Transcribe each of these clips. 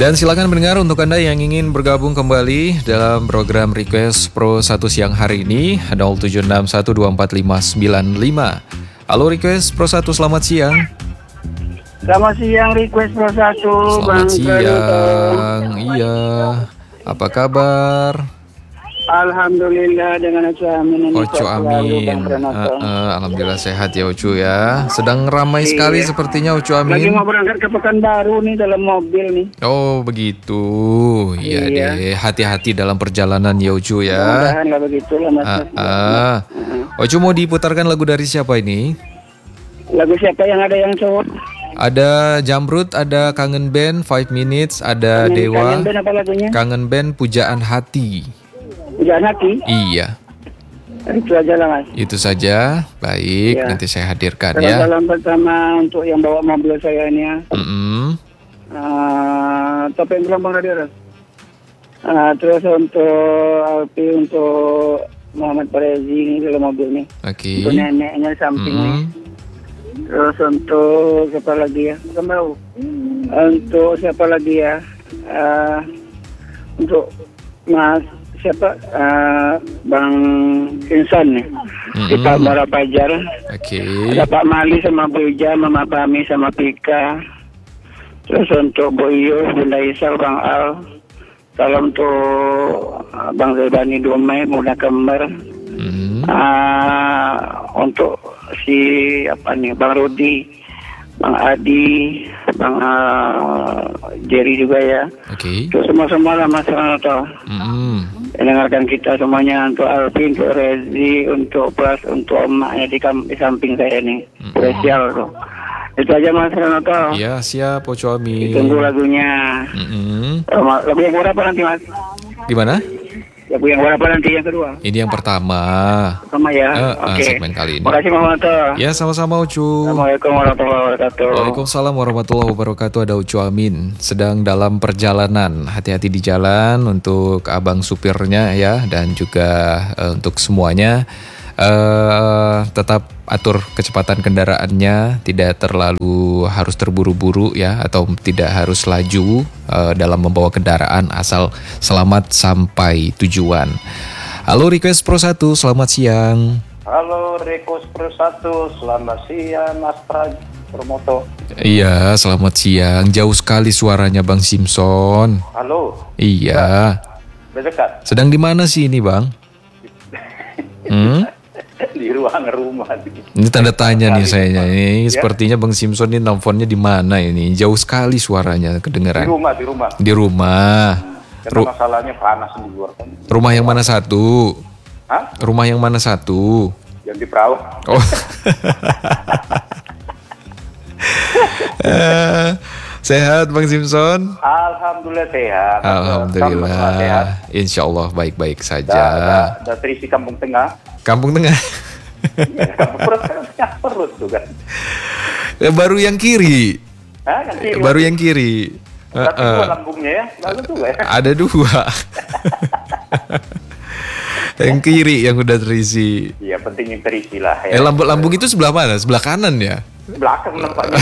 Dan silakan mendengar untuk Anda yang ingin bergabung kembali dalam program Request Pro 1 siang hari ini 0761245595. Halo Request Pro 1, selamat siang. Selamat siang Request Pro 1. Selamat siang. Iya. Apa kabar? Alhamdulillah dengan Ocu Amin. Ocu Amin. Alhamdulillah sehat ya Ocu ya. Sedang ramai sekali sepertinya Ocu Lagi Amin. mau berangkat ke Pekanbaru nih dalam mobil nih. Oh begitu. Iya Iya. deh. Hati-hati dalam perjalanan ya Ocu ya. Mudah-mudahan nggak begitu lah Mas. Ocu mau diputarkan lagu dari siapa ini? Lagu siapa yang ada yang cowok? Ada Jamrud, ada Kangen Band 5 Minutes, ada Dewa. Kangen Band apa lagunya? Kangen Band Pujaan Hati. Pujaan Hati? Iya. Itu aja lah Mas. Itu saja. Baik, Ya. nanti saya hadirkan ya. Salam pertama untuk yang bawa mobil saya ini ya. Topeng belum Bang Radio. Terus untuk Alpi, untuk Muhammad Parezi ini dalam mobil nih. Oke. Untuk neneknya samping nih. Terus untuk siapa lagi ya? Bukan tahu. Untuk siapa lagi ya? Untuk Mas siapa? Bang Insan nih. Kita Bara Pajar. Oke. Ada Pak Mali sama Bu Ija, Mama Pami sama Pika. Terus untuk Bu Iyo, Bunda Isal, Bang Al. Salam untuk Bang Zebani Dumai, Bunda Kembar. Untuk si Bang Rudi, Bang Adi, Bang Jerry juga ya. Oke. Terus semua lah Mas Ranoto. Dengarkan kita semuanya, untuk Alvin, untuk Rezi, untuk Pras, untuk emaknya di samping saya nih. Spesial tuh. Itu aja Mas Ranoto. Ya siap Ocu Amin. Ditunggu lagunya. Lagu yang berapa nanti Mas? Gimana? Lagu yang berapa nanti yang kedua? Ini yang pertama. Sama ya. Oke. Segmen kali ini. Makasih Mas Ranoto. Ya sama-sama Ocu. Assalamualaikum warahmatullahi wabarakatuh. Waalaikumsalam warahmatullahi wabarakatuh. Ada Ocu Amin sedang dalam perjalanan. Hati-hati di jalan untuk abang supirnya ya, dan juga untuk semuanya. Tetap atur kecepatan kendaraannya, tidak terlalu harus terburu-buru ya, atau tidak harus laju dalam membawa kendaraan, asal selamat sampai tujuan. Halo Request Pro 1, selamat siang. Halo Request Pro 1, selamat siang Mas Promoto. Iya, selamat siang. Jauh sekali suaranya Bang Simpson. Halo. Iya. Berdekat. Sedang di mana sih ini Bang? Di ruang rumah. Ini tanda tanya nih sayanya. Ini sepertinya Bang Simpson ini nelfonnya di mana ini? Jauh sekali suaranya kedengeran. Di rumah. Karena masalahnya panas di luar kan. Rumah yang mana satu? Hah? Rumah yang mana satu? Yang di perahu. Oh. Sehat Bang Simpson? Alhamdulillah sehat. Alhamdulillah. Sehat. Insya Allah baik-baik saja. Ada terisi Kampung Tengah. Kampung Tengah. Perut tuh kan. Baru yang kiri. Hah, yang kiri. Baru yang kiri. Tapi dua lambungnya ya. Lalu tuh ya. Ada dua. Yang kiri yang udah terisi. Iya, penting yang terisi lah ya. Lambung itu sebelah mana? Sebelah kanan ya? Belakang nampaknya.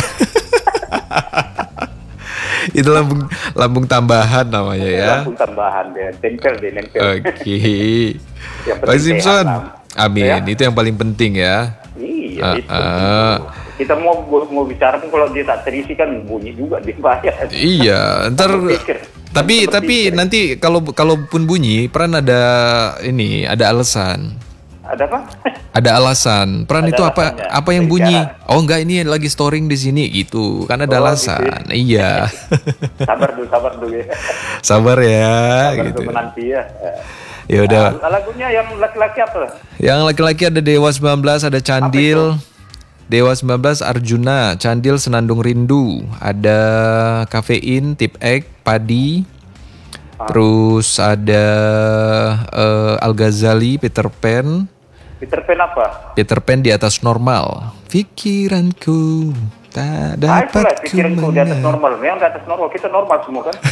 Itu lambung tambahan namanya ya. Lambung tambahan deh, nempel. Oke. Pak Simpson, amin. Ya? Itu yang paling penting ya. Iya. Itu. Kita mau bicara pun kalau dia tak terisi kan bunyi juga dibayar. Iya. Ntar. Tapi nanti kalaupun bunyi, peran ada alasan. Ada apa? Ada alasan. Peran ada itu apa yang bunyi? Oh enggak, ini lagi storing di sini gitu. Kan ada alasan. Gitu. Iya. Sabar dulu ya. Sabar ya. Sabar gitu. Menanti ya. Ya udah. Lagunya yang laki-laki apa? Yang laki-laki ada Dewa 19, ada Candil. Dewa 19 Arjuna, Candil Senandung Rindu, ada Kafein, Tip X, Padi. Terus ada Al-Ghazali, Peter Pan. Peter Pan apa? Peter Pan di atas normal. Pikiranku tak dapat pikiranku di atas normal. Memang di atas normal, kita normal semua kan.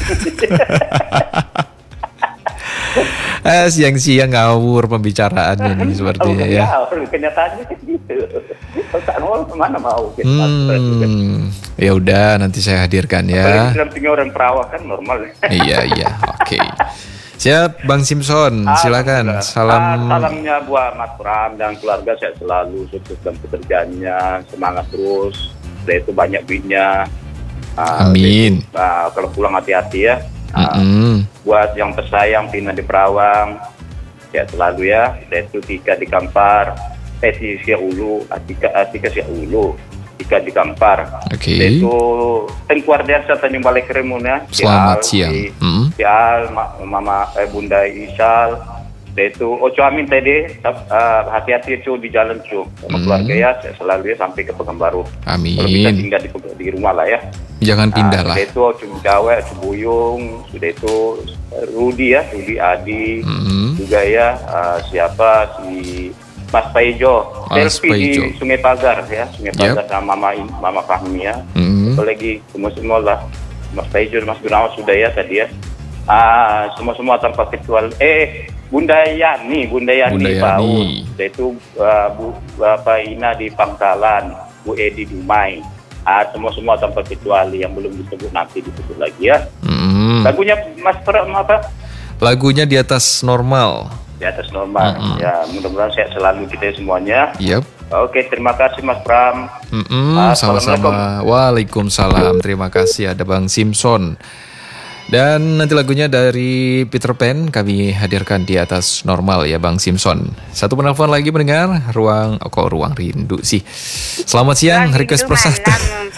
Siang-siang ngawur pembicaraannya nih sepertinya ya. Kenyataannya gitu. biasa, mana mau kita Ya udah, nanti saya hadirkan ya. Apalagi orang perawat kan normal. Iya, oke. Siap, Bang Simpson, silakan. Salamnya buat Mas Pram dan keluarga, saya selalu sukses dalam pekerjaannya, semangat terus. Itu banyak duitnya. Amin. Kalau pulang hati-hati ya. Buat yang tersayang Pina di Perawang, ya selalu ya. Itu Tika di Kampar, Tika Ulu, Tika Ulu, Tika di Kampar. Oke. Itu Tengkuar Desa Tanjung Balai Karimun ya. Selamat siang. Sial, Mama Bunda Isal. Itu Oco Amin tadi, hati-hati cu di jalan cu sama keluarga ya, saya selalu ya sampai ke Pekanbaru. Amin. Kalau bisa tinggal di rumah lah ya. Jangan pindah lah. Sudah itu Oco Jawa, Oco Buyung, sudah itu Rudi Adi, juga ya siapa si Mas Paijo, selfie di Sungai Pagar ya, Sungai Pagar sama Mama Fahmi ya. Apalagi semua lah, Mas Paijo, Mas Gunawan sudah ya tadi ya. Semua tanpa kecuali Bunda Yani Pau, itu Bapak Ina di Pangkalan, Bu Edi Dumai, semua tanpa kecuali, yang belum disebut nanti disebut lagi ya. Lagunya Mas Pram apa? Lagunya Di Atas Normal. Di Atas Normal. Ya, mudah-mudahan sehat selalu kita semuanya. Yep. Oke, terima kasih Mas Pram. Sama-sama. Waalaikumsalam. Terima kasih ada Bang Simpson. Dan nanti lagunya dari Peter Pan kami hadirkan Di Atas Normal ya Bang Simpson. Satu penelpon lagi mendengar ruang rindu sih. Selamat siang, request Prosata.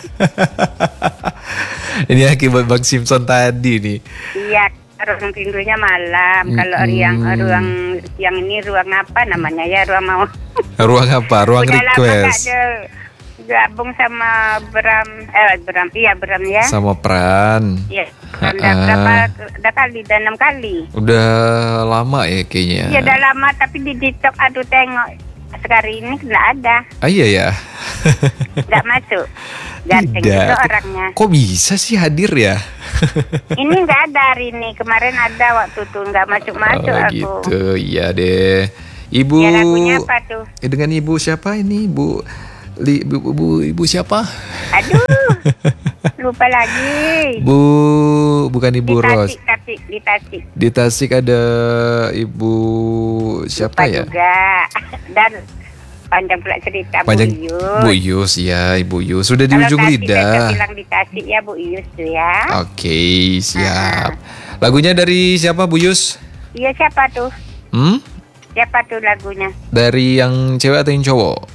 Ini akibat Bang Simpson tadi nih. Iya, ruang rindunya malam. Kalau ruang siang ini ruang apa namanya ya, ruang mau. Ruang apa? Ruang request. Gabung sama Bram ya. Sama Pran. Iya. Udah kali, udah 6 kali. Udah lama ya kayaknya. Iya udah lama, tapi di TikTok tengok sekarang ini nggak ada. Iya ya. Nggak masuk. Ganteng itu orangnya. Kok bisa sih hadir ya? Ini nggak ada hari ini. Kemarin ada waktu tuh nggak masuk aku. Gitu, iya deh. Ibu. Ya, lagunya apa tuh? Dengan ibu siapa ini? Ibu siapa? Aduh, lupa lagi. Bukan Ibu Ros. Di Tasik ada Ibu siapa lupa ya? Juga. Dan panjang pula cerita Bu Yus ya, Ibu Yus. Sudah di ujung lidah. Saya bilang di Tasik ya Bu Yus tuh ya. Oke, siap. Lagunya dari siapa Bu Yus? Iya, siapa tuh? Siapa tuh lagunya? Dari yang cewek atau yang cowok?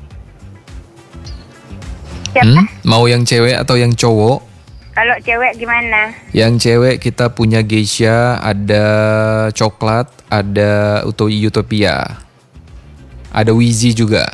Mau yang cewek atau yang cowok? Kalau cewek gimana? Yang cewek kita punya Geisha, ada Coklat, ada Utopia, ada Wheezy juga.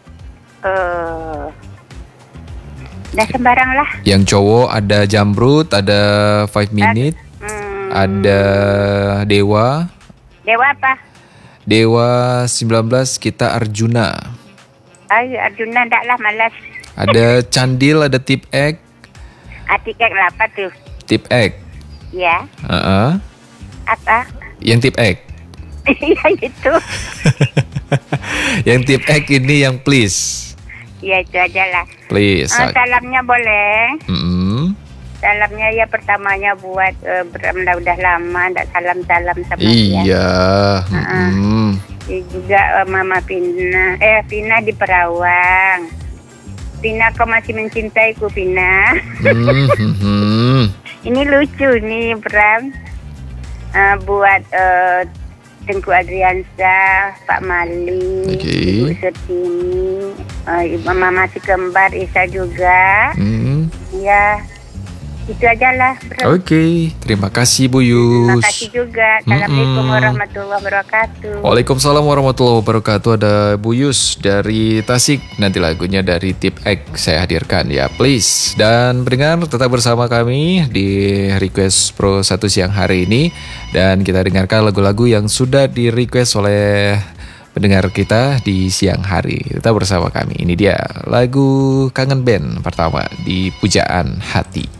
Udah sembarang lah. Yang cowok ada Jamrut, ada 5 Minute, ada Dewa. Dewa apa? Dewa 19 kita Arjuna. Arjuna enggak lah, malas. Ada Candil, ada Tip Egg. Tip Egg apa tuh? Tip Egg. Ya. Apa? Yang Tip Egg. Iya itu. Yang Tip Egg ini yang Please. Iya itu aja lah. Please. Salamnya boleh. Salamnya ya pertamanya buat Bram udah lama ndak salam sama dia. Iya. Juga Mama Pina di Perawang. Pina, kau masih mencintaiku, Pina. Ini lucu nih, Bram. Buat Tengku Adriansa, Pak Mali, Ibu Sertini, Mama si kembar Isa juga. Ya, itu aja lah, Bram. Oke, terima kasih Bu Yus. Terima kasih juga. Assalamualaikum warahmatullahi wabarakatuh. Waalaikumsalam warahmatullahi wabarakatuh. Ada Bu Yus dari Tasik. Nanti lagunya dari Tip Egg saya hadirkan ya, please. Dan pendengar tetap bersama kami di Request Pro 1 siang hari ini. Dan kita dengarkan lagu-lagu yang sudah di request oleh pendengar kita di siang hari. Tetap bersama kami. Ini dia lagu Kangen Band pertama di Pujaan Hati.